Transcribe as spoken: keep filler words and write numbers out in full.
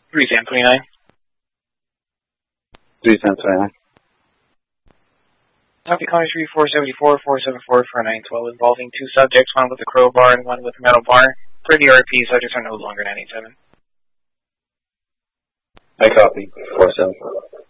three Sam twenty-nine. three Sam twenty-nine. Copy Congress three four seven four, four seven four, four nine one two involving two subjects, one with a crowbar and one with a metal bar. For the R P, subjects are no longer nine eight seven. I copy. four seven four.